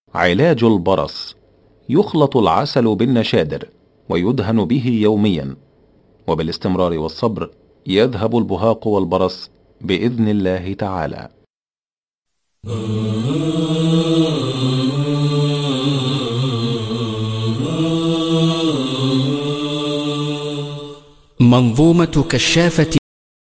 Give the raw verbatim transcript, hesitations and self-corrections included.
علاج البرص: يخلط العسل بالنشادر ويدهن به يوميا، وبالاستمرار والصبر يذهب البهاق والبرص بإذن الله تعالى. منظومة كشافة